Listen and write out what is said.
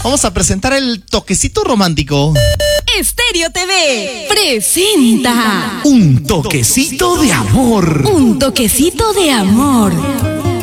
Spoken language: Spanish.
Vamos a presentar el toquecito romántico. Estéreo TV presenta Un toquecito de amor. Un toquecito de amor.